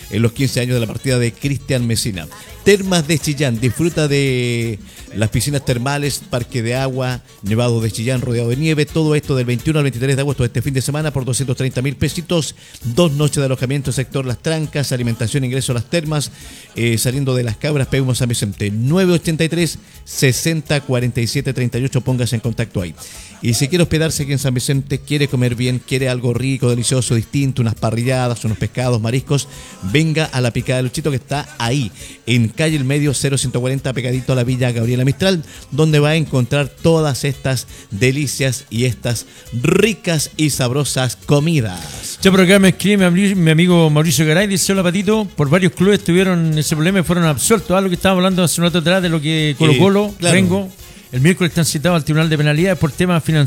en los 15 años de la partida de Cristian Mesina. Termas de Chillán, disfruta de las piscinas termales, parque de agua, Nevado de Chillán rodeado de nieve, todo esto del 21 al 23 de agosto de este fin de semana por 230.000 pesitos, 2 noches de alojamiento sector Las Trancas, alimentación, ingreso a las termas, saliendo de Las Cabras, Peumo San Vicente, 983 60 47 38, póngase en contacto ahí. Y si quiere hospedarse aquí en San Vicente, quiere comer bien, quiere algo rico, delicioso, distinto, unas parrilladas, unos pescados, mariscos, venga a la Picada de Luchito, que está ahí, en calle El Medio 0140, pegadito a la Villa Gabriela Mistral, donde va a encontrar todas estas delicias y estas ricas y sabrosas comidas. Ya por acá me escribe mi amigo Mauricio Garay, dice: hola Patito, por varios clubes tuvieron ese problema y fueron absueltos. Algo que estábamos hablando hace un rato atrás de lo que Colo-Colo, claro. Rengo, el miércoles están citados al Tribunal de Penalidades por temas financieros.